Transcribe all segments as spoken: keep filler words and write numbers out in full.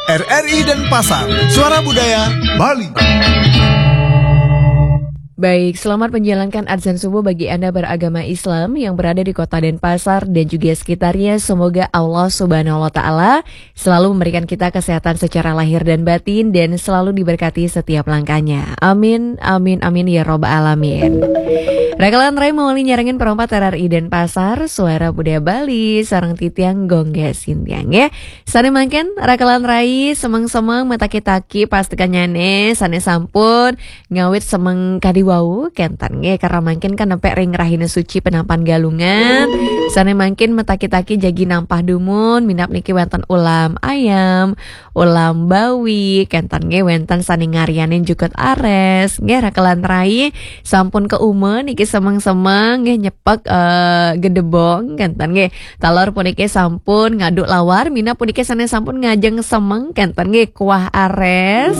R R I Denpasar, Suara Budaya Bali. Baik, selamat menjalankan adzan subuh bagi Anda beragama Islam yang berada di kota Denpasar dan juga sekitarnya. Semoga Allah Subhanahu wa Ta'ala selalu memberikan kita kesehatan secara lahir dan batin dan selalu diberkati setiap langkahnya. Amin, amin, amin ya robbal alamin. Rekalan Rai mewali nyarengin perompat R R I Denpasar, Suara Budaya Bali, sarang titiang gongge sintiang ya. Sane mangken rekalan Rai semeng-semeng mataki-taki pastikan nyane sane sampun ngawit semeng kadi wau kentan nge karena mangkin kan nempe ring rahina suci penampan galungan. Sane mangkin mataki-taki jagi nampah dumun minap niki wenten ulam ayam, ulam bawi, kentan nge wenten sane ngarianin jukut ares. Nge rekalan Rai sampun ke ume niki semeng-semeng nggih nyepek uh, gedebong kentan nggih talor puniki sampun ngaduk lawar mina puniki sane sampun ngajeng semeng kentan nggih kuah ares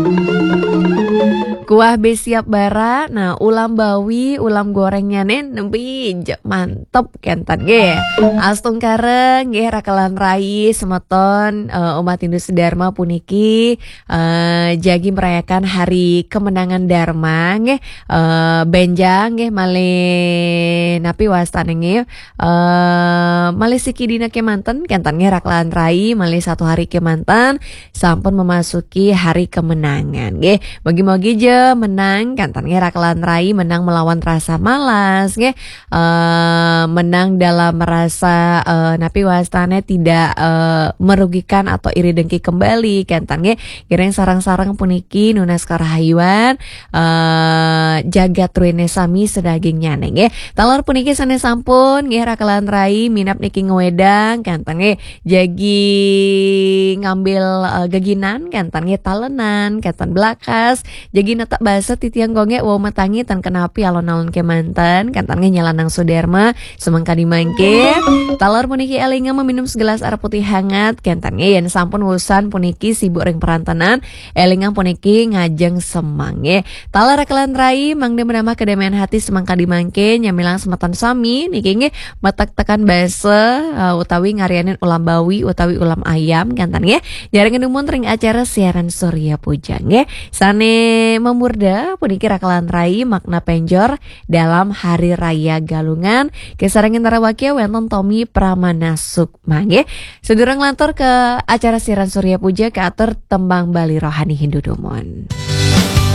kuah besiap bara, nah ulam bawi, ulam gorengnya nen nembi mantep kentan nggih. Astung kareng nggih rakalan Rai semeton uh, umat Hindu Dharma puniki uh, jagi merayakan hari kemenangan Dharma nggih uh, benjang nggih malih napi wastane nggih uh, malih siki dina kemanten kentan nggih rakalan Rai malih satu hari kemanten sampun memasuki hari kemenangan nggih. Bagi-bagi je menang kantan nge rakalan Rai menang melawan rasa malas nge uh, menang dalam merasa uh, napi wastane tidak uh, merugikan atau iri dengki kembali kantan nge kireng sarang-sarang puniki nunas karahayuan uh, jagat ruine sami sedaging nyane nge talor puniki sane sampun nge rakalan Rai minap niki ngewedang kantan nge jagi ngambil uh, gaginan kantan nge talenan kantan belakas jagi tak bahasa titiang gonge wow matangi tan kenapi alon-alon kemantan kantannya nyalanang Suderma semangka dimangke talor puniki elinga meminum segelas air putih hangat kantannya yang sampun wusan puniki sibuk ring perantanan elinga puniki ngajeng semangge talor rekalan Rai mangde menambah kedamaian hati semangka dimangke nyamilang semetan sami niki nge matak tekan bahasa uh, utawi ngarianin ulam bawi utawi ulam ayam kantannya jarang ngedumun ring acara siaran Surya Puja nge sane Murda puniki rakalan Rai makna penjor dalam hari raya Galungan kesarengin tarawakia wenten Tommy Pramana Sukma nggih. Sedurung lantur ke acara siaran Surya Puja ke atur tembang Bali Rohani Hindu Dumon.